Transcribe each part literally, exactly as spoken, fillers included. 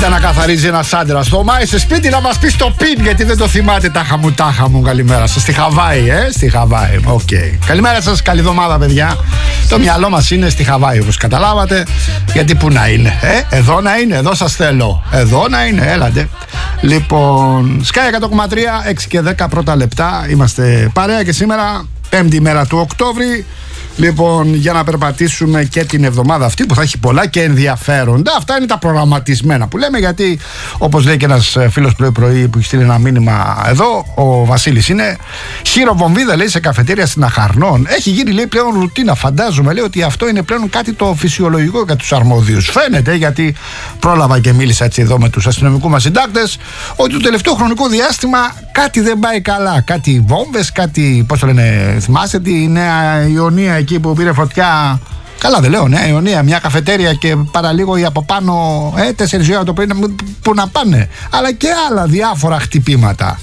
Πάντα να καθαρίζει ένας άντρας. Το Μάη σε σπίτι να μας πει στο πιν, γιατί δεν το θυμάται. Τάχα μου, τάχα μου. Καλημέρα σας. Στη Χαβάη, ε, στη Χαβάη. Οκ. Okay. Καλημέρα σας, καλή εβδομάδα, παιδιά. Το μυαλό μας είναι στη Χαβάη, όπως καταλάβατε. Γιατί που να είναι, ε, εδώ να είναι, εδώ σας θέλω. Εδώ να είναι, έλατε. Λοιπόν, Sky εκατό κόμμα τρία, έξι και δέκα πρώτα λεπτά. Είμαστε παρέα και σήμερα, πέμπτη μέρα του Οκτώβρη. Λοιπόν, για να περπατήσουμε και την εβδομάδα αυτή που θα έχει πολλά και ενδιαφέροντα. Αυτά είναι τα προγραμματισμένα που λέμε, γιατί όπως λέει και ένας φίλος πρωί-πρωί που έχει στείλει ένα μήνυμα εδώ, ο Βασίλης, είναι χειροβομβίδα, λέει, σε καφετέρια στην Αχαρνών. Έχει γίνει, λέει, πλέον ρουτίνα. Φαντάζομαι, λέει, ότι αυτό είναι πλέον κάτι το φυσιολογικό για τους αρμόδιους. Φαίνεται, γιατί πρόλαβα και μίλησα έτσι εδώ με τους αστυνομικούς μας συντάκτες, ότι το τελευταίο χρονικό διάστημα κάτι δεν πάει καλά. Κάτι βόμβες, κάτι, πώς το λένε, θυμάστε τη Νέα Ιωνία εκεί που πήρε φωτιά. Καλά δεν λέω, Νέα Ιωνία, μια καφετέρια και παραλίγο ή από πάνω, ε, τέσσερις ώρα το πρωί που να πάνε. Αλλά και άλλα διάφορα χτυπήματα.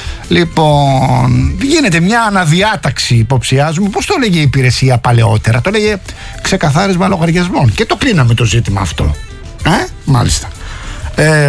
Λοιπόν, γίνεται μια αναδιάταξη, υποψιάζουμε. Πώς το λέγε η υπηρεσία παλαιότερα? Το λέγε ξεκαθάρισμα λογαριασμών. Και το κλείναμε το ζήτημα αυτό. Ε, μάλιστα. Ε,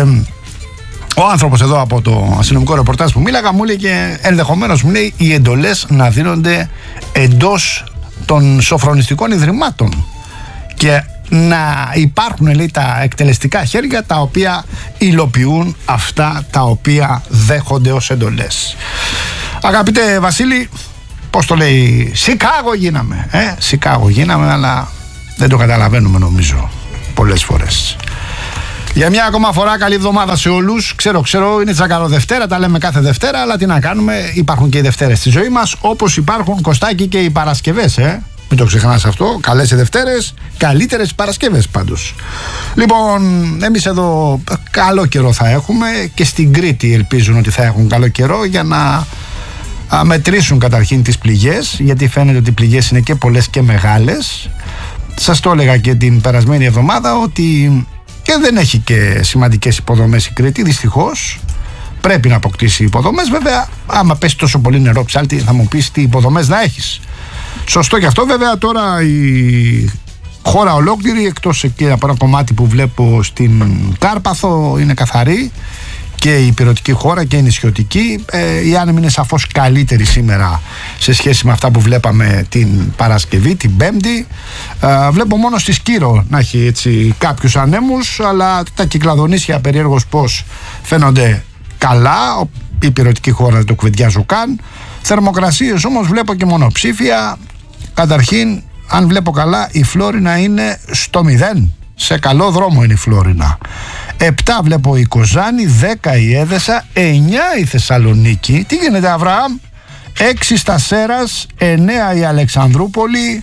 Ο άνθρωπος εδώ από το αστυνομικό ρεπορτάζ που μίλαγα μου έλεγε, ενδεχομένως μου λέει, οι εντολές να δίνονται εντός των σοφρονιστικών ιδρυμάτων και να υπάρχουν, λέει, τα εκτελεστικά χέρια τα οποία υλοποιούν αυτά τα οποία δέχονται ως εντολές. Αγαπητέ Βασίλη, πώς το λέει, Σικάγο γίναμε, ε, Σικάγο γίναμε, αλλά δεν το καταλαβαίνουμε νομίζω πολλές φορές. Για μια ακόμα φορά, καλή εβδομάδα σε όλους. Ξέρω, ξέρω, είναι τσακαροδευτέρα, τα λέμε κάθε Δευτέρα, αλλά τι να κάνουμε, υπάρχουν και οι Δευτέρες στη ζωή μας, όπως υπάρχουν, Κωστάκι, και οι Παρασκευές, ε. Μην το ξεχνάς αυτό. Καλές οι Δευτέρες, καλύτερες Παρασκευές πάντως. Λοιπόν, εμείς εδώ καλό καιρό θα έχουμε και στην Κρήτη ελπίζουν ότι θα έχουν καλό καιρό για να α, μετρήσουν καταρχήν τις πληγές, γιατί φαίνεται ότι οι πληγές είναι και πολλές και μεγάλες. Σας το έλεγα και την περασμένη εβδομάδα ότι και δεν έχει και σημαντικές υποδομές η Κρήτη, δυστυχώς. Πρέπει να αποκτήσει υποδομές. Βέβαια, άμα πέσει τόσο πολύ νερό ψάλτη, θα μου πεις τι υποδομές να έχεις. Σωστό και αυτό. Βέβαια, τώρα η χώρα ολόκληρη, εκτός και από ένα κομμάτι που βλέπω στην Κάρπαθο, είναι καθαρή, και η ηπειρωτική χώρα και η νησιωτική. Ε, η άνεμη είναι σαφώς καλύτερη σήμερα σε σχέση με αυτά που βλέπαμε την Παρασκευή, την Πέμπτη. Ε, βλέπω μόνο στη Σκύρο να έχει έτσι κάποιους ανέμους, αλλά τα Κυκλαδονήσια περίεργως πως φαίνονται καλά. Η ηπειρωτική χώρα δεν το κουβεντιάζω καν. Θερμοκρασίες όμως βλέπω και μονοψήφια. Καταρχήν, αν βλέπω καλά, η Φλόρινα είναι στο μηδέν. Σε καλό δρόμο είναι η Φλόρινα. επτά βλέπω η Κοζάνη, δέκα η Έδεσα, εννιά η Θεσσαλονίκη. Τι γίνεται, Αβραάμ? έξι στα Σέρας, εννιά η Αλεξανδρούπολη,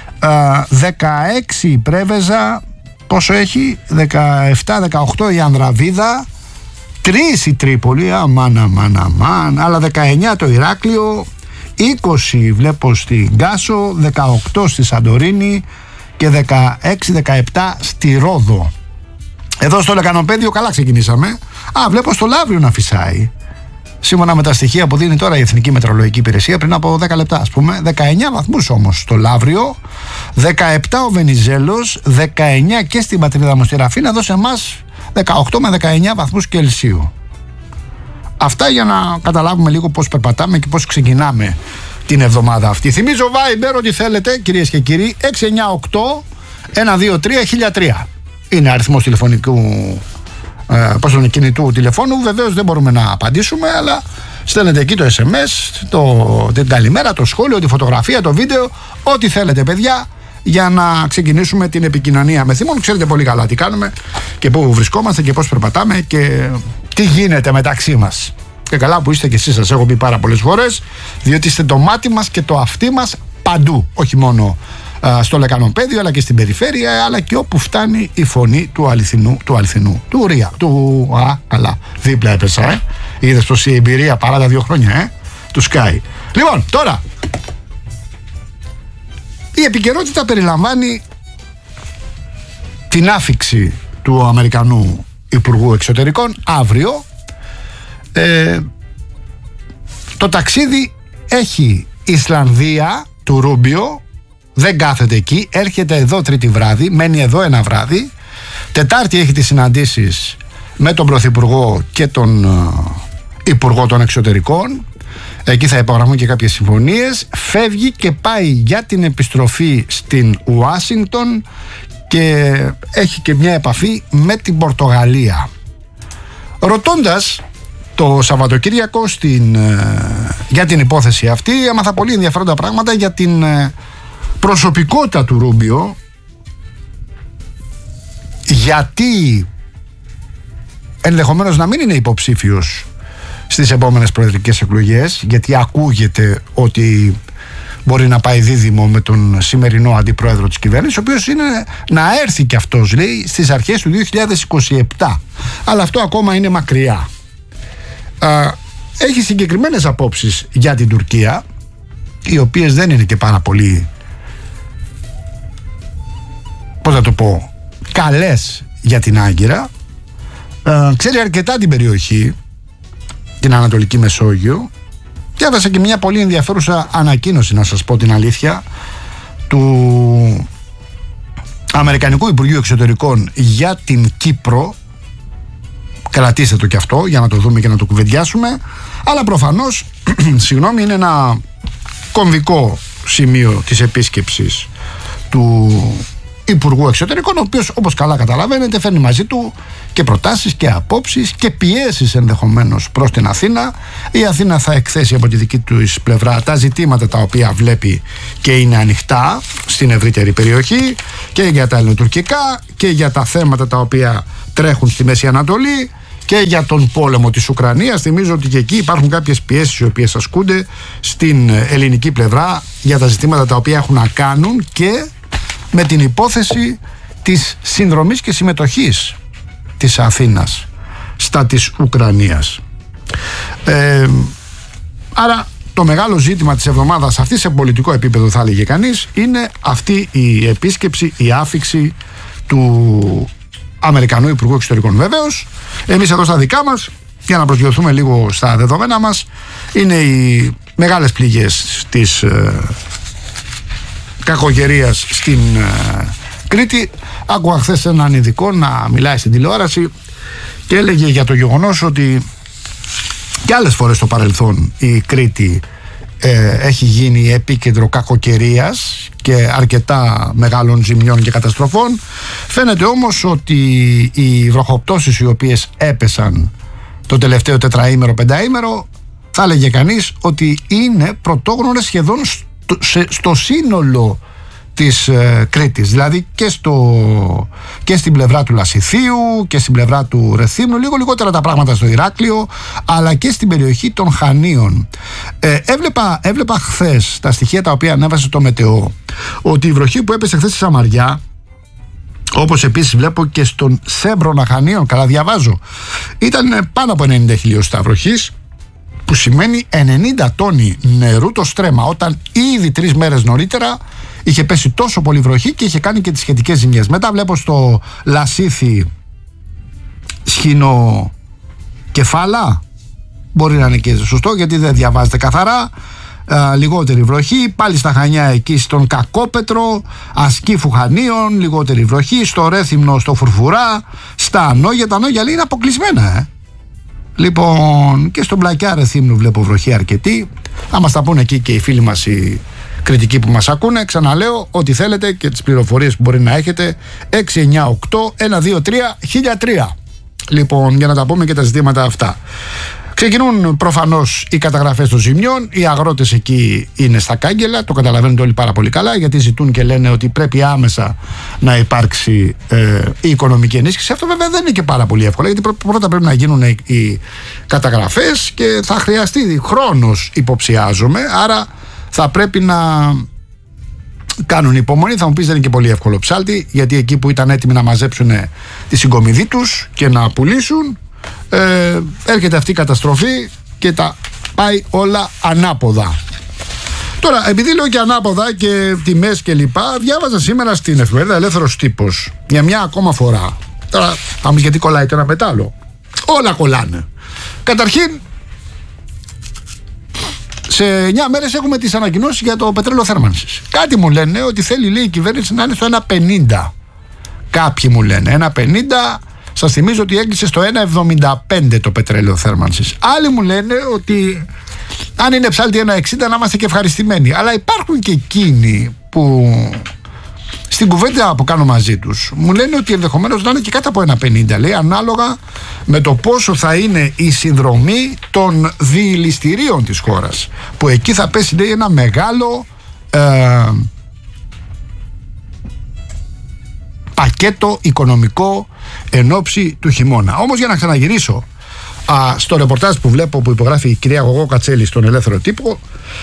δεκαέξι η Πρέβεζα. Πόσο έχει? δεκαεπτά δεκαοκτώ η Ανδραβίδα, τρία η Τρίπολη, αμάν αμάν αμάν, αλλά δεκαεννιά το Ηράκλειο, είκοσι βλέπω στην Κάσο, δεκαοκτώ στη Σαντορίνη και δεκαέξι δεκαεπτά στη Ρόδο. Εδώ στο Λεκανοπέδιο καλά ξεκινήσαμε. Α, βλέπω στο Λαύριο να φυσάει. Σύμφωνα με τα στοιχεία που δίνει τώρα η Εθνική Μετεωρολογική Υπηρεσία, πριν από δέκα λεπτά, ας πούμε. δεκαεννιά βαθμούς όμως στο Λαύριο, δεκαεπτά ο Βενιζέλος, δεκαεννιά και στην πατρίδα μου στη Ραφίνα. Εδώ σε εμάς δεκαοκτώ με δεκαεννιά βαθμούς Κελσίου. Αυτά για να καταλάβουμε λίγο πώς περπατάμε και πώς ξεκινάμε την εβδομάδα αυτή. Θυμίζω Viber ότι θέλετε, κυρίες και κύριοι, έξι εννιά οκτώ ένα δύο τρία χίλια τρία. Είναι αριθμός τηλεφωνικού, ε, πώς είναι, κινητού τηλεφώνου. Βεβαίως δεν μπορούμε να απαντήσουμε, αλλά στέλνετε εκεί το ες εμ ες, το, την καλημέρα, το σχόλιο, τη φωτογραφία, το βίντεο, ό,τι θέλετε, παιδιά, για να ξεκινήσουμε την επικοινωνία με Θήμων. Ξέρετε πολύ καλά τι κάνουμε και πού βρισκόμαστε και πώς περπατάμε και τι γίνεται μεταξύ μας. Και καλά που είστε και εσείς, σας έχω πει πάρα πολλές φορές, διότι είστε το μάτι μας και το αυτί μας παντού, όχι μόνο α, στο Λεκανοπέδιο, αλλά και στην περιφέρεια, αλλά και όπου φτάνει η φωνή του αληθινού, του αληθινού, του ουρία, του, α, καλά, δίπλα έπεσα, ε, είδες πως η εμπειρία παρά τα δύο χρόνια, ε, του Sky. Λοιπόν, τώρα, η επικαιρότητα περιλαμβάνει την άφιξη του Αμερικανού Υπουργού Εξωτερικών αύριο. Ε, το ταξίδι έχει Ισλανδία του Ρούμπιο, δεν κάθεται εκεί, έρχεται εδώ Τρίτη βράδυ, μένει εδώ ένα βράδυ, Τετάρτη έχει τις συναντήσεις με τον Πρωθυπουργό και τον Υπουργό των Εξωτερικών. Εκεί θα υπογραφούν και κάποιες συμφωνίες. Φεύγει και πάει για την επιστροφή στην Ουάσιγκτον και έχει και μια επαφή με την Πορτογαλία. Ρωτώντας το Σαββατοκύριακο στην, για την υπόθεση αυτή, έμαθα πολύ ενδιαφέροντα πράγματα για την προσωπικότητα του Ρούμπιο, γιατί ενδεχομένως να μην είναι υποψήφιος στις επόμενες προεδρικές εκλογές, γιατί ακούγεται ότι μπορεί να πάει δίδυμο με τον σημερινό αντιπρόεδρο της κυβέρνησης, ο οποίος είναι να έρθει και αυτός, λέει, στις αρχές του δύο χιλιάδες είκοσι επτά, αλλά αυτό ακόμα είναι μακριά. Α, έχει συγκεκριμένες απόψεις για την Τουρκία, οι οποίες δεν είναι και πάρα πολύ, πώς να το πω, καλές για την Άγκυρα. Α, ξέρει αρκετά την περιοχή, την Ανατολική Μεσόγειο. Διάβασα και μια πολύ ενδιαφέρουσα ανακοίνωση, να σας πω την αλήθεια, του Αμερικανικού Υπουργείου Εξωτερικών για την Κύπρο. Κρατήστε το και αυτό για να το δούμε και να το κουβεντιάσουμε. Αλλά προφανώς συγγνώμη, είναι ένα κομβικό σημείο της επίσκεψης του Υπουργού Εξωτερικών, ο οποίος, όπως καλά καταλαβαίνετε, φέρνει μαζί του και προτάσεις και απόψεις και πιέσεις ενδεχομένως προς την Αθήνα. Η Αθήνα θα εκθέσει από τη δική του πλευρά τα ζητήματα τα οποία βλέπει και είναι ανοιχτά στην ευρύτερη περιοχή, και για τα ελληνοτουρκικά και για τα θέματα τα οποία τρέχουν στη Μέση Ανατολή και για τον πόλεμο της Ουκρανίας. Θυμίζω ότι και εκεί υπάρχουν κάποιες πιέσεις οι οποίες ασκούνται στην ελληνική πλευρά για τα ζητήματα τα οποία έχουν να κάνουν και με την υπόθεση της συνδρομής και συμμετοχής της Αθήνας στα της Ουκρανίας. Ε, άρα το μεγάλο ζήτημα της εβδομάδας αυτή, σε πολιτικό επίπεδο θα έλεγε κανείς, είναι αυτή η επίσκεψη, η άφιξη του Αμερικανού Υπουργού Εξωτερικών. Βεβαίως, εμείς εδώ στα δικά μας, για να προσγειωθούμε λίγο στα δεδομένα μας, είναι οι μεγάλες πληγές της ε, κακοκαιρίας στην ε, Κρήτη. Άκουγα χθες έναν ειδικό να μιλάει στην τηλεόραση και έλεγε για το γεγονός ότι και άλλες φορές στο παρελθόν η Κρήτη ε, έχει γίνει επίκεντρο κακοκαιρίας και αρκετά μεγάλων ζημιών και καταστροφών. Φαίνεται όμως ότι οι βροχοπτώσεις οι οποίες έπεσαν το τελευταίο τετραήμερο, πενταήμερο, θα έλεγε κανείς ότι είναι πρωτόγνωρες σχεδόν στο, σε, στο σύνολο της ε, Κρήτης, δηλαδή και, στο, και στην πλευρά του Λασιθίου και στην πλευρά του Ρεθύμνου, λίγο λιγότερα τα πράγματα στο Ηράκλειο, αλλά και στην περιοχή των Χανίων. ε, έβλεπα, έβλεπα χθες τα στοιχεία τα οποία ανέβασε το Μετεό, ότι η βροχή που έπεσε χθες στη Σαμαριά, όπως επίσης βλέπω και στον Σέμπρονα Χανίων, καλά διαβάζω, ήταν πάνω από ενενήντα χιλιοστά βροχής, που σημαίνει ενενήντα τόνοι νερού το στρέμμα, όταν ήδη τρεις μέρες νωρίτερα είχε πέσει τόσο πολύ βροχή και είχε κάνει και τις σχετικές ζημιές. Μετά βλέπω στο Λασίθι σχοινό κεφάλα, μπορεί να είναι και σωστό γιατί δεν διαβάζεται καθαρά, α, λιγότερη βροχή. Πάλι στα Χανιά εκεί στον Κακόπετρο, Ασκήφου Χανίων, λιγότερη βροχή. Στο Ρέθυμνο, στο Φουρφουρά, στα Ανόγια. Τα Ανόγια λέει είναι αποκλεισμένα, ε. Λοιπόν, και στον Μπλακιά Ρεθύμνου βλέπω βροχή αρκετή. Θα μας τα πούνε εκεί και οι φίλοι μας οι κριτικοί που μας ακούνε. Ξαναλέω, ό,τι θέλετε και τις πληροφορίες που μπορεί να έχετε, έξι εννιά οκτώ ένα δύο τρία χίλια τρία. Λοιπόν, για να τα πούμε και τα ζητήματα αυτά. Ξεκινούν προφανώς οι καταγραφές των ζημιών. Οι αγρότες εκεί είναι στα κάγκελα, το καταλαβαίνετε όλοι πάρα πολύ καλά, γιατί ζητούν και λένε ότι πρέπει άμεσα να υπάρξει ε, η οικονομική ενίσχυση. Αυτό βέβαια δεν είναι και πάρα πολύ εύκολο, γιατί πρώτα πρέπει να γίνουν οι καταγραφές και θα χρειαστεί χρόνος, υποψιάζομαι. Άρα θα πρέπει να κάνουν υπομονή. Θα μου πεις δεν είναι και πολύ εύκολο ψάλτη, γιατί εκεί που ήταν έτοιμοι να μαζέψουν τη συγκομιδή τους και να πουλήσουν, Ε, έρχεται αυτή η καταστροφή και τα πάει όλα ανάποδα. Τώρα, επειδή λέω και ανάποδα και τιμές και λοιπά, διάβαζα σήμερα στην εφημερίδα Ελεύθερος Τύπος για μια ακόμα φορά. Τώρα θα μου γιατί κολλάει το ένα μετάλλο. Όλα κολλάνε. Καταρχήν, σε εννιά μέρες έχουμε τις ανακοινώσεις για το πετρέλαιο θέρμανσης. Κάτι μου λένε ότι θέλει, λέει, η κυβέρνηση να είναι στο ένα πενήντα. Κάποιοι μου λένε ένα πενήντα. Σας θυμίζω ότι έκλεισε στο ένα εβδομήντα πέντε το πετρέλαιο θέρμανσης. Άλλοι μου λένε ότι αν είναι ψάλτη ένα εξήντα να είμαστε και ευχαριστημένοι. Αλλά υπάρχουν και εκείνοι που στην κουβέντα που κάνω μαζί τους μου λένε ότι ενδεχομένως να είναι και κάτω από ένα πενήντα, λέει, ανάλογα με το πόσο θα είναι η συνδρομή των διηλιστηρίων της χώρας, που εκεί θα πέσει, λέει, ένα μεγάλο ε, πακέτο οικονομικό εν ώψη του χειμώνα. Όμως, για να ξαναγυρίσω α, στο ρεπορτάζ που βλέπω που υπογράφει η κυρία Γογό Κατσέλη στον Ελεύθερο Τύπο,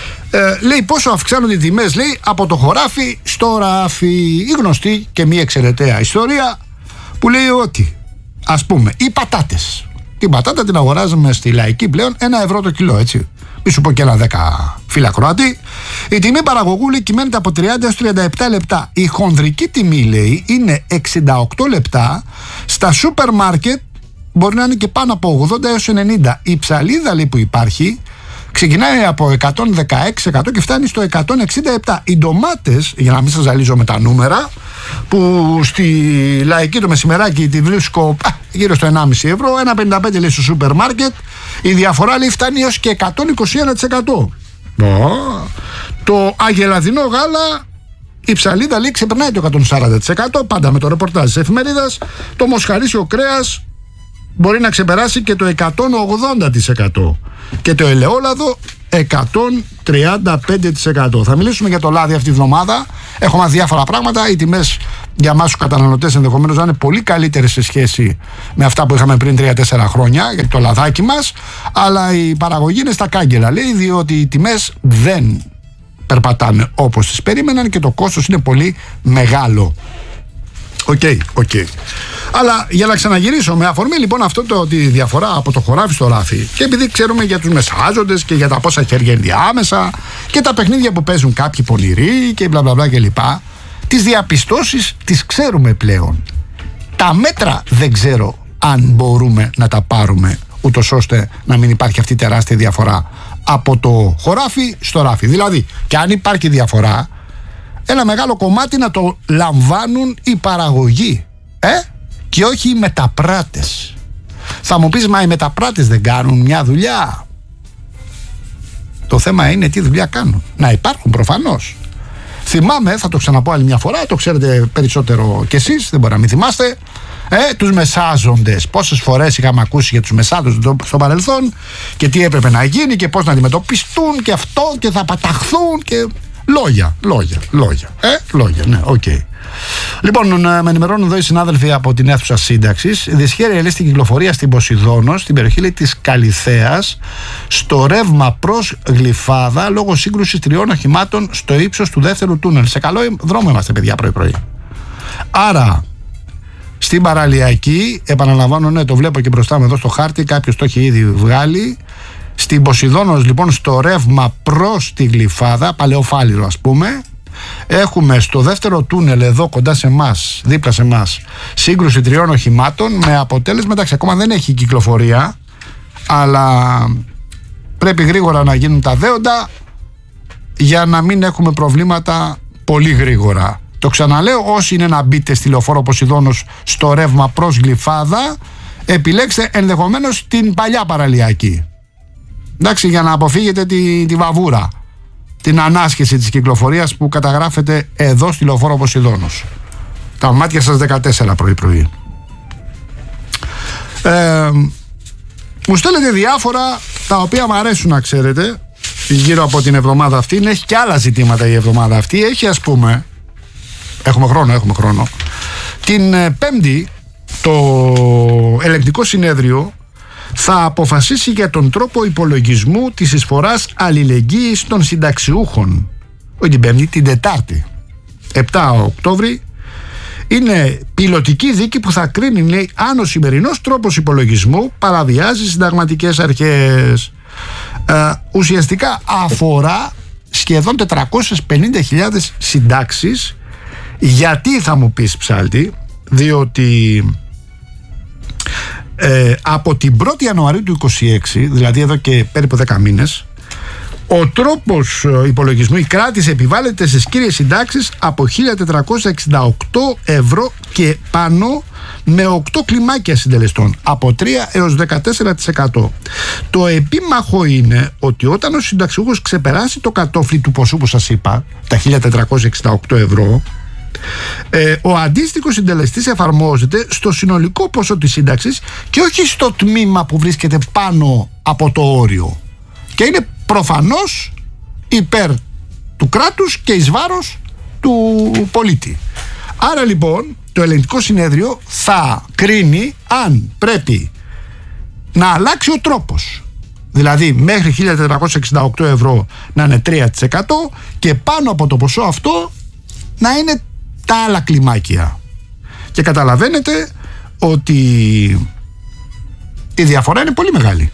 ε, λέει πόσο αυξάνονται οι τιμές, λέει, από το χωράφι στο ράφι. Η γνωστή και μη εξαιρεταία ιστορία που λέει ότι, ας πούμε, οι πατάτες, την πατάτα την αγοράζουμε στη Λαϊκή πλέον ένα ευρώ το κιλό, έτσι, μη σου πω και ένα δέκα, φίλα Κροάτη. Η τιμή παραγωγού, λέει, κυμαίνεται από τριάντα έως τριάντα επτά λεπτά. Η χονδρική τιμή, λέει, είναι εξήντα οκτώ λεπτά. Στα σούπερ μάρκετ μπορεί να είναι και πάνω από ογδόντα έως ενενήντα. Η ψαλίδα, λέει, που υπάρχει ξεκινάει από εκατόν δεκαέξι τοις εκατό και φτάνει στο εκατόν εξήντα επτά. Οι ντομάτες, για να μην σας ζαλίζω με τα νούμερα, που στη Λαϊκή το μεσημεράκι τη βρίσκω α, γύρω στο ενάμιση ευρώ, ένα πενήντα πέντε, λέει, στο σούπερ μάρκετ. Η διαφορά, λέει, φτάνει έως και εκατόν είκοσι ένα τοις εκατό. Oh. Το αγελαδινό γάλα, η ψαλίδα, λέει, ξεπερνάει το εκατόν σαράντα τοις εκατό, πάντα με το ρεπορτάζ της εφημερίδας. Το μοσχαρίσιο κρέας μπορεί να ξεπεράσει και το εκατόν ογδόντα τοις εκατό και το ελαιόλαδο εκατόν τριάντα πέντε τοις εκατό. Θα μιλήσουμε για το λάδι αυτή τη βδομάδα. Έχουμε διάφορα πράγματα. Οι τιμές για εμάς τους καταναλωτές ενδεχομένως να είναι πολύ καλύτερες σε σχέση με αυτά που είχαμε πριν τρία τέσσερα χρόνια για το λαδάκι μας. Αλλά η παραγωγή είναι στα κάγκελα, λέει, διότι οι τιμές δεν περπατάνε όπως τις περίμεναν και το κόστος είναι πολύ μεγάλο. Οκ, okay, οκ. Okay. Αλλά για να ξαναγυρίσω, με αφορμή λοιπόν αυτό το, τη διαφορά από το χωράφι στο ράφι, και επειδή ξέρουμε για τους μεσάζοντες και για τα πόσα χέρια ενδιάμεσα και τα παιχνίδια που παίζουν κάποιοι πονηροί και μπλα μπλα μπλα κλπ, τις διαπιστώσεις τις ξέρουμε πλέον. Τα μέτρα δεν ξέρω αν μπορούμε να τα πάρουμε ούτως ώστε να μην υπάρχει αυτή η τεράστια διαφορά από το χωράφι στο ράφι. Δηλαδή, και αν υπάρχει διαφορά, ένα μεγάλο κομμάτι να το λαμβάνουν οι παραγωγοί, ε? και όχι οι μεταπράτες. Θα μου πεις, μα οι μεταπράτες δεν κάνουν μια δουλειά? Το θέμα είναι τι δουλειά κάνουν. Να υπάρχουν προφανώς. Θυμάμαι, θα το ξαναπώ άλλη μια φορά, το ξέρετε περισσότερο κι εσείς, δεν μπορεί να μην θυμάστε, ε, τους μεσάζοντες. Πόσες φορές είχαμε ακούσει για τους μεσάζοντες στο παρελθόν και τι έπρεπε να γίνει και πώς να αντιμετωπιστούν και αυτό και θα παταχθούν και... Λόγια, λόγια, λόγια. Ε, λόγια, ναι, οκ. Okay. Λοιπόν, με ενημερώνουν εδώ οι συνάδελφοι από την αίθουσα σύνταξης. Δυσχέρεια, λέει, στην κυκλοφορία στην Ποσειδόνο, στην περιοχή, λέει, της Καλιθέας, στο ρεύμα προς Γλυφάδα, λόγω σύγκρουσης τριών οχημάτων στο ύψος του δεύτερου τούνελ. Σε καλό δρόμο είμαστε, παιδιά, πρωί-πρωί. Άρα, στην παραλιακή, επαναλαμβάνω, ναι, το βλέπω και μπροστά μου εδώ στο χάρτη, κάποιος το έχει ήδη βγάλει. Στην Ποσειδώνος, λοιπόν, στο ρεύμα προς τη Γλυφάδα, Παλαιοφάλιρο ας πούμε, έχουμε στο δεύτερο τούνελ εδώ κοντά σε εμάς, δίπλα σε εμάς, σύγκρουση τριών οχημάτων με αποτέλεσμα, εντάξει, ακόμα δεν έχει κυκλοφορία, αλλά πρέπει γρήγορα να γίνουν τα δέοντα για να μην έχουμε προβλήματα πολύ γρήγορα. Το ξαναλέω, όσοι είναι να μπείτε στη λεωφόρο Ποσειδώνος στο ρεύμα προς Γλυφάδα, επιλέξτε ενδεχομένως την παλιά παραλιακή. Εντάξει, για να αποφύγετε τη, τη βαβούρα, την ανάσχεση της κυκλοφορίας που καταγράφεται εδώ στη λεωφόρο Ποσειδώνος. Τα μάτια σας δεκατέσσερα πρωί-πρωί. Ε, μου στέλνετε διάφορα τα οποία μου αρέσουν, να ξέρετε, γύρω από την εβδομάδα αυτή. Έχει και άλλα ζητήματα η εβδομάδα αυτή. Έχει, ας πούμε, έχουμε χρόνο, έχουμε χρόνο. Την Πέμπτη το ελεγκτικό συνέδριο θα αποφασίσει για τον τρόπο υπολογισμού της εισφοράς αλληλεγγύης των συνταξιούχων. Όχι την Πέμπτη, την Τετάρτη, επτά Οκτώβρη. Είναι πιλωτική δίκη που θα κρίνει, λέει, αν ο σημερινός τρόπος υπολογισμού παραβιάζει συνταγματικές αρχές. Ε, ουσιαστικά αφορά σχεδόν τετρακόσιες πενήντα χιλιάδες συντάξεις. Γιατί, θα μου πεις, ψάλτη? Διότι ε, από την πρώτη Ιανουαρίου του είκοσι έξι, δηλαδή εδώ και περίπου δέκα μήνες, Ο τρόπος υπολογισμού, η κράτηση επιβάλλεται στις κύριες συντάξεις από χίλια τετρακόσια εξήντα οκτώ ευρώ και πάνω, με οκτώ κλιμάκια συντελεστών από τρία έως δεκατέσσερα τοις εκατό. Το επίμαχο είναι ότι όταν ο συνταξιούχος ξεπεράσει το κατόφλι του ποσού που σας είπα, τα χίλια τετρακόσια εξήντα οκτώ ευρώ, ε, ο αντίστοιχος συντελεστής εφαρμόζεται στο συνολικό ποσό της σύνταξης και όχι στο τμήμα που βρίσκεται πάνω από το όριο, και είναι προφανώς υπέρ του κράτους και εις βάρος του πολίτη. Άρα λοιπόν το ελεγκτικό συνέδριο θα κρίνει αν πρέπει να αλλάξει ο τρόπος, δηλαδή μέχρι χίλια τετρακόσια εξήντα οκτώ ευρώ να είναι τρία τοις εκατό και πάνω από το ποσό αυτό να είναι τα άλλα κλιμάκια. Και καταλαβαίνετε ότι η διαφορά είναι πολύ μεγάλη.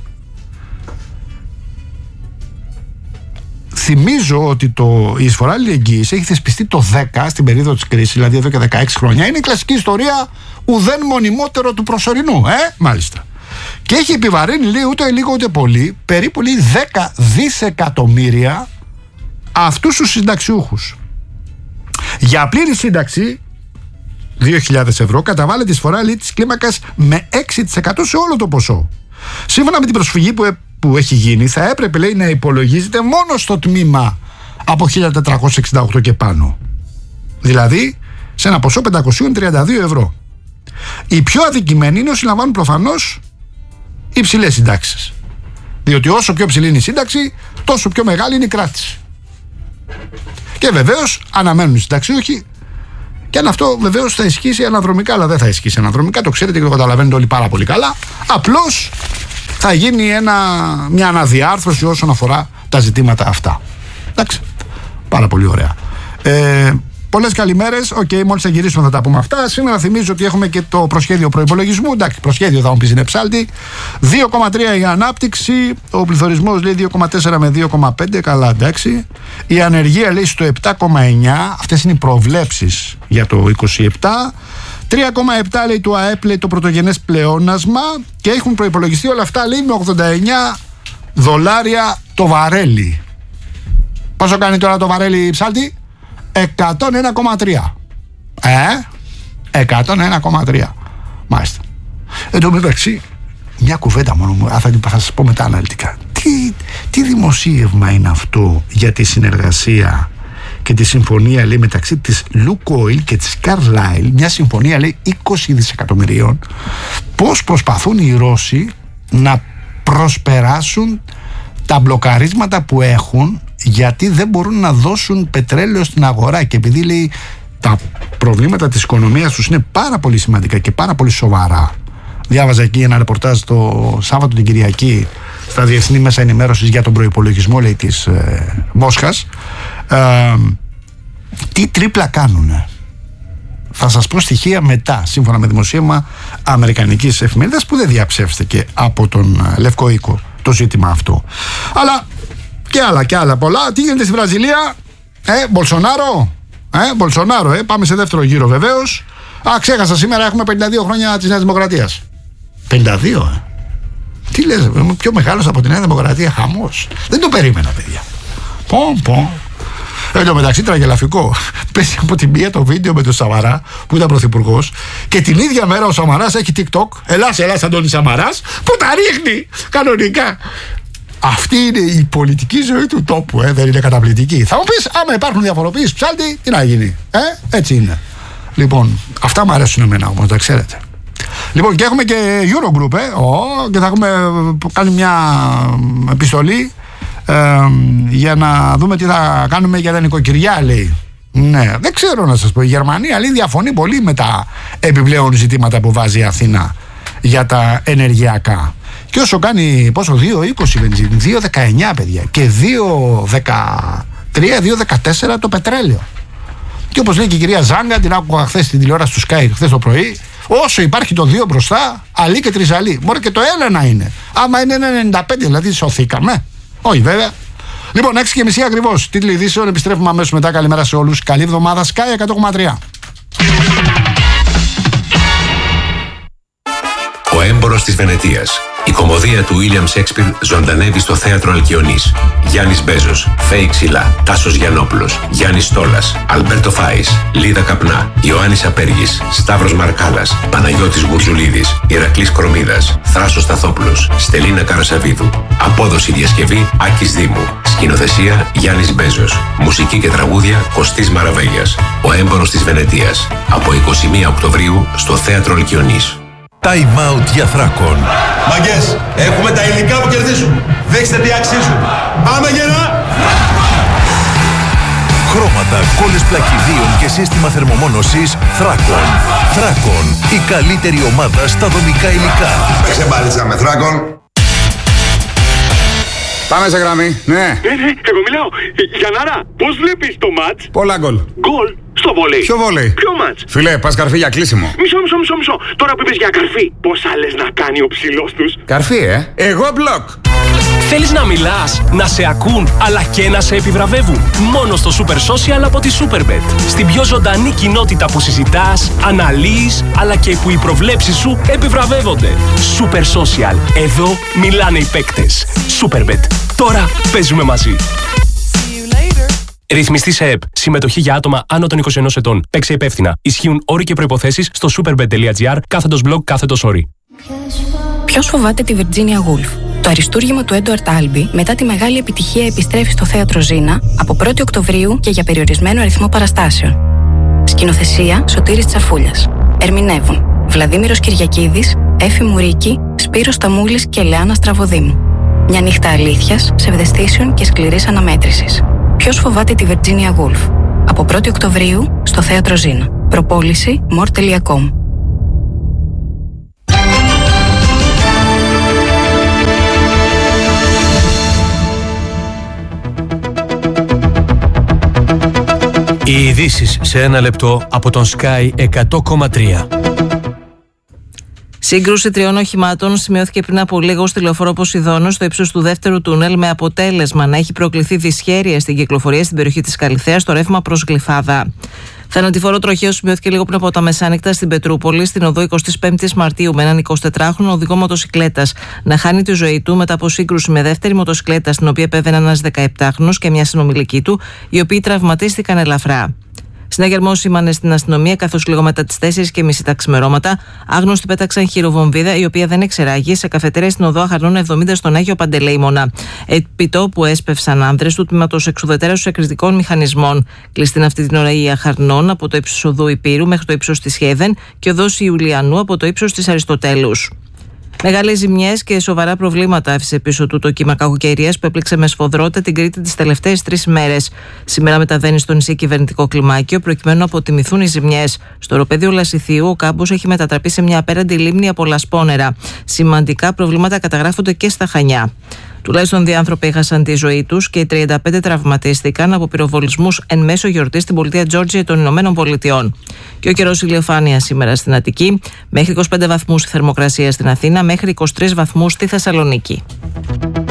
Θυμίζω ότι το, η εισφορά αλληλεγγύης έχει θεσπιστεί το δέκα, στην περίοδο της κρίσης, δηλαδή εδώ και δεκαέξι χρόνια. Είναι η κλασική ιστορία ουδέν μονιμότερο του προσωρινού, ε, μάλιστα. Και έχει επιβαρύνει, λέει, ούτε λίγο ούτε πολύ, περίπου λέει, δέκα δισεκατομμύρια αυτούς τους συνταξιούχους. Για πλήρη σύνταξη δύο χιλιάδες ευρώ καταβάλλεται η εισφορά αλληλεγγύης της κλίμακας με έξι τοις εκατό σε όλο το ποσό. Σύμφωνα με την προσφυγή που που έχει γίνει, θα έπρεπε, λέει, να υπολογίζεται μόνο στο τμήμα από χίλια τετρακόσια εξήντα οκτώ και πάνω, δηλαδή σε ένα ποσό πεντακόσια τριάντα δύο ευρώ. Οι πιο αδικημένοι είναι όσοι λαμβάνουν προφανώς υψηλές συντάξεις, διότι όσο πιο ψηλή είναι η σύνταξη, τόσο πιο μεγάλη είναι η κράτηση. Και βεβαίως αναμένουν οι συνταξιούχοι, και αν αυτό βεβαίως θα ισχύσει αναδρομικά, αλλά δεν θα ισχύσει αναδρομικά, το ξέρετε και το καταλαβαίνετε όλοι πάρα πολύ καλά. Απλώς θα γίνει ένα, μια αναδιάρθρωση όσον αφορά τα ζητήματα αυτά. Εντάξει, πάρα πολύ ωραία. Ε, πολλές καλημέρες. Οκ, okay, μόλις θα γυρίσουμε θα τα πούμε αυτά. Σήμερα θυμίζω ότι έχουμε και το προσχέδιο προϋπολογισμού. Εντάξει, προσχέδιο θα μου πεις είναι ψάλτη. δύο κόμμα τρία η ανάπτυξη. Ο πληθωρισμός λέει δύο κόμμα τέσσερα με δύο κόμμα πέντε. Καλά, εντάξει. Η ανεργία λέει στο επτά κόμμα εννιά. Αυτές είναι οι προβλέψεις για το είκοσι επτά. τρία κόμμα επτά λέει το ΑΕΠ, λέει το πρωτογενές πλεόνασμα, και έχουν προϋπολογιστεί όλα αυτά, λέει, με ογδόντα εννιά δολάρια το βαρέλι. Πόσο κάνει τώρα το βαρέλι, ψάλτη? εκατόν ένα κόμμα τρία. Ε, εκατόν ένα κόμμα τρία. Μάλιστα. Εν τω μεταξύ, μια κουβέντα μόνο μου, θα, θα σας πω μετά αναλυτικά. Τι, τι δημοσίευμα είναι αυτό για τη συνεργασία και τη συμφωνία, λέει, μεταξύ της Lukoil και της Carlyle, μια συμφωνία, λέει, είκοσι δισεκατομμυρίων, πώς προσπαθούν οι Ρώσοι να προσπεράσουν τα μπλοκαρίσματα που έχουν, γιατί δεν μπορούν να δώσουν πετρέλαιο στην αγορά, και επειδή, λέει, τα προβλήματα της οικονομίας τους είναι πάρα πολύ σημαντικά και πάρα πολύ σοβαρά. Διάβαζα εκεί ένα ρεπορτάζ το Σάββατο την Κυριακή στα διεθνή μέσα ενημέρωσης για τον προϋπολογισμό, λέει, της ε, Μόσχας. Ε, τι τρίπλα κάνουνε. Θα σας πω στοιχεία μετά, σύμφωνα με δημοσίευμα αμερικανικής εφημερίδας, που δεν διαψεύστηκε από τον Λευκό Οίκο το ζήτημα αυτό. Αλλά και άλλα και άλλα πολλά. Τι γίνεται στη Βραζιλία? Ε, Μπολσονάρο. Ε, Μπολσονάρο, ε, πάμε σε δεύτερο γύρο βεβαίως. Α, ξέχασα, σήμερα έχουμε πενήντα δύο χρόνια της Νέας Δημοκρατίας. πενήντα δύο, ε. Τι λες, είμαι πιο μεγάλος από τη Νέα Δημοκρατία, χαμός. Δεν το περίμενα, παιδιά. Πομ, πομ. Εν τω μεταξύ, τραγελαφικό. Πέσει από τη μία το βίντεο με τον Σαμαρά που ήταν πρωθυπουργός, και την ίδια μέρα ο Σαμαράς έχει TikTok. Ελάς, ελάς, Αντώνη Σαμαράς, που τα ρίχνει κανονικά. Αυτή είναι η πολιτική ζωή του τόπου, ε, δεν είναι καταπληκτική? Θα μου πεις, άμα υπάρχουν διαφοροποιήσεις, ψάλτη, τι να γίνει? Ε, έτσι είναι. Λοιπόν, αυτά μου αρέσουν εμένα όμως, τα ξέρετε. Λοιπόν, και έχουμε και Eurogroup, ε, oh, και θα έχουμε κάνει μια επιστολή ε, για να δούμε τι θα κάνουμε για τα νοικοκυριά, λέει. Ναι, δεν ξέρω να σας πω. Η Γερμανία, λέει, διαφωνεί πολύ με τα επιπλέον ζητήματα που βάζει η Αθήνα για τα ενεργειακά. Και όσο κάνει, πόσο, δύο είκοσι βενζίνη, δύο δεκαεννιά, παιδιά, και δύο δεκατρία, δύο δεκατέσσερα το πετρέλαιο. Και όπως λέει και η κυρία Ζάγκα, την άκουγα χθες στην τηλεόραση του Sky χθες το πρωί, όσο υπάρχει το δύο μπροστά, αλή και τριζαλή. Μπορεί και το ένα να είναι. Άμα είναι ένα ενενήντα πέντε, δηλαδή σωθήκαμε. Όχι, βέβαια. Λοιπόν, έξι και μισή ακριβώς. Τίτλοι ειδήσεων, επιστρέφουμε αμέσως μετά. Καλημέρα σε όλους. Καλή εβδομάδα. Sky εκατό κόμμα τρία. Ο έμπορος της Βενετίας. Η κωμωδία του William Shakespeare ζωντανεύει στο θέατρο Αλκιονής. Γιάννης Μπέζος, Φέη Ξυλά, Τάσος Γιαννόπουλος, Γιάννης Στόλας, Αλμπέρτο Φάης, Λίδα Καπνά, Ιωάννης Απέργης, Σταύρος Μαρκάλας, Παναγιώτης Γουρζουλίδης, Ηρακλής Κρομίδας, Θράσος Σταθόπουλος, Στελίνα Καρασαβίδου. Απόδοση διασκευή Άκης Δήμου. Σκηνοθεσία Γιάννης Μπέζος. Μουσική και τραγούδια Κωστής Μαραβέγιας. Ο έμπορος της Βενετίας. Από είκοσι μία Οκτωβρίου στο θέατρο Αλκιονής. Time out για Θράκον. Μαγκές, έχουμε τα υλικά που κερδίζουν. Δείξτε τι αξίζουν. Πάμε γερά! Χρώματα, κόλλες πλακιδίων και σύστημα θερμομόνωσης Θράκον. Θράκον, η καλύτερη ομάδα στα δομικά υλικά. Παίξε μπάλιτσα με Θράκον. Πάμε σε γραμμή, ναι. Ναι, ναι, εγώ μιλάω. Γιαννάρα, πώς βλέπεις το μάτς? Πολλά γκολ. Γκολ στο βόλεϊ. Ποιο βόλεϊ? Ποιο μάτς? Φίλε, πας καρφί για κλείσιμο. Μισό, μισό, μισό, μισό. Τώρα που είπες για καρφί, πόσα λες να κάνει ο ψηλός τους? Καρφί, ε. Εγώ μπλοκ. Θέλεις να μιλάς, να σε ακούν, αλλά και να σε επιβραβεύουν? Μόνο στο Super Social από τη Superbet. Στην πιο ζωντανή κοινότητα που συζητάς, αναλύεις, αλλά και που οι προβλέψεις σου επιβραβεύονται. Super Social. Εδώ μιλάνε οι παίκτες. Superbet. Τώρα παίζουμε μαζί. Ρυθμιστή σε ΕΠ. Συμμετοχή για άτομα άνω των είκοσι ενός ετών. Παίξε υπεύθυνα. Ισχύουν όροι και προϋποθέσεις στο superbet.gr κάθετος blog κάθετος όροι. Ποιος φοβάται τη Virginia Woolf? Το αριστούργημα του Έντουαρτ Άλμπι μετά τη μεγάλη επιτυχία επιστρέφει στο θέατρο Ζήνα από πρώτη Οκτωβρίου και για περιορισμένο αριθμό παραστάσεων. Σκηνοθεσία Σωτήρης Τσαφούλιας. Ερμηνεύουν Βλαδίμηρος Κυριακίδης, Έφη Μουρίκη, Σπύρος Σταμούλης και Λεάνα Στραβοδήμου. Μια νύχτα αλήθειας, ψευδαισθήσεων και σκληρής αναμέτρησης. Ποιος φοβάται τη Virginia Woolf? Από πρώτη Οκτωβρίου στο θέατρο Ζήνα. Προπόληση more τελεία com. Οι ειδήσεις σε ένα λεπτό από τον Sky εκατό κόμμα τρία. Σύγκρουση τριών οχημάτων σημειώθηκε πριν από λίγο στη λεωφόρο Ποσειδώνου στο ύψος του δεύτερου τούνελ, με αποτέλεσμα να έχει προκληθεί δυσχέρεια στην κυκλοφορία στην περιοχή της Καλιθέας στο ρεύμα προς Γλυφάδα. Θανατηφόρο τροχαίο σημειώθηκε λίγο πριν από τα μεσάνυχτα στην Πετρούπολη, στην οδό εικοστή πέμπτη Μαρτίου, με έναν εικοσιτετράχρονο οδηγό μοτοσικλέτας να χάνει τη ζωή του μετά από σύγκρουση με δεύτερη μοτοσικλέτα, στην οποία επέβαινε ένας δεκαεπτάχρονος και μια συνομιλική του, οι οποίοι τραυματίστηκαν ελαφρά. Συναγερμό σήμανε στην αστυνομία, καθώς λίγο μετά τις τέσσερις και μισή τα ξημερώματα, άγνωστοι πέταξαν χειροβομβίδα, η οποία δεν εξεράγει, σε καφετέρια στην οδό Αχαρνών εβδομήντα στον Άγιο Παντελεήμονα. Επί τόπου έσπευσαν άνδρες του τμήματος εξουδετέρωσης εκρηκτικών μηχανισμών. Κλειστήν αυτή την ώρα η Αχαρνών από το ύψος οδού Υπήρου μέχρι το ύψος της Χέδεν και οδός Ιουλιανού από το ύψος της Αριστοτέλους. Μεγάλες ζημιές και σοβαρά προβλήματα άφησε πίσω του το κύμα κακοκαιρίας που έπληξε με σφοδρότητα την Κρήτη τις τελευταίες τρεις ημέρες. Σήμερα μεταβαίνει στο νησί κυβερνητικό κλιμάκιο προκειμένου να αποτιμηθούν οι ζημιές. Στο οροπέδιο Λασιθίου ο κάμπος έχει μετατραπεί σε μια απέραντη λίμνη από λασπόνερα. Σημαντικά προβλήματα καταγράφονται και στα Χανιά. Τουλάχιστον δύο άνθρωποι έχασαν τη ζωή τους και οι τριάντα πέντε τραυματίστηκαν από πυροβολισμούς εν μέσω γιορτής στην πολιτεία Τζόρτζια των Ηνωμένων Πολιτειών. Και ο καιρός ηλιοφάνεια σήμερα στην Αττική, μέχρι είκοσι πέντε βαθμούς η θερμοκρασία στην Αθήνα, μέχρι είκοσι τρεις βαθμούς στη Θεσσαλονίκη.